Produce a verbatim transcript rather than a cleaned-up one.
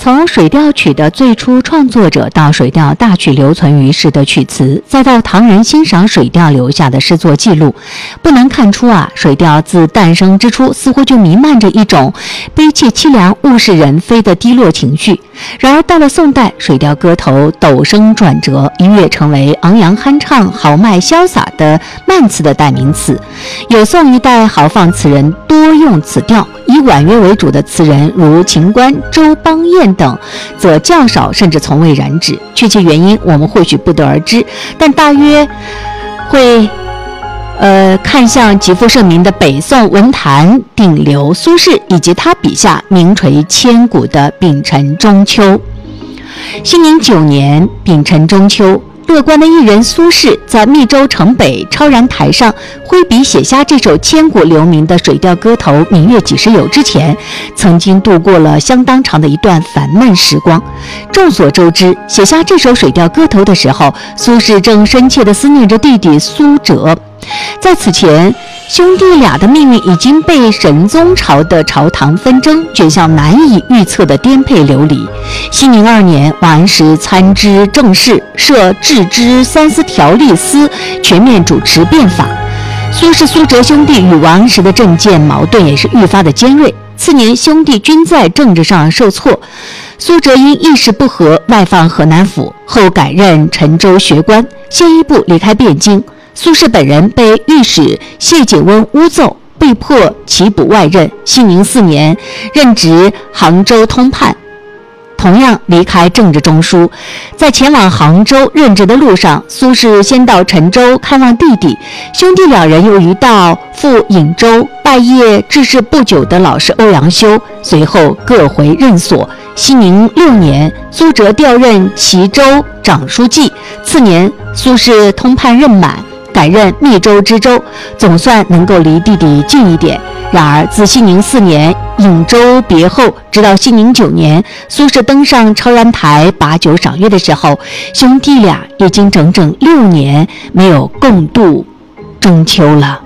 从水调曲的最初创作者到水调大曲留存于世的曲词，再到唐人欣赏水调留下的诗作记录，不难看出啊，水调自诞生之初似乎就弥漫着一种悲切凄凉、物是人非的低落情绪。然而到了宋代，水调歌头陡升转折，一跃成为昂扬酣畅、豪迈潇洒的慢词的代名词。有宋一代豪放词人多用此调，以婉约为主的词人如秦观、周邦彦等则较少，甚至从未染指。确切原因我们或许不得而知，但大约会呃，看向极负盛名的北宋文坛顶流苏轼，以及他笔下名垂千古的丙辰中秋。熙宁九年丙辰中秋，乐观的艺人苏轼在密州城北超然台上挥笔写下这首千古留名的水调歌头《明月几时有》之前，曾经度过了相当长的一段烦闷时光。众所周知，写下这首水调歌头的时候，苏轼正深切地思念着弟弟苏辙。在此前，兄弟俩的命运已经被神宗朝的朝堂纷争卷向难以预测的颠沛流离。熙宁二年，王安石参知政事，设制之三司条例司，全面主持变法。苏轼、苏辙兄弟与王安石的政见矛盾也是愈发的尖锐。次年，兄弟均在政治上受挫，苏辙因一时不和，外放河南府，后改任陈州学官，先一步离开汴京。苏轼本人被御史谢景温诬奏，被迫起补外任。熙宁四年，任职杭州通判，同样离开政治中枢。在前往杭州任职的路上，苏轼先到陈州看望弟弟，兄弟两人又一道赴颍州拜谒治世不久的老师欧阳修，随后各回任所。熙宁六年，苏辙调任齐州长书记，次年苏轼通判任满，改任密州知州，总算能够离弟弟近一点。然而自熙宁四年颍州别后，直到熙宁九年，苏轼登上超然台把酒赏月的时候，兄弟俩已经整整六年没有共度中秋了。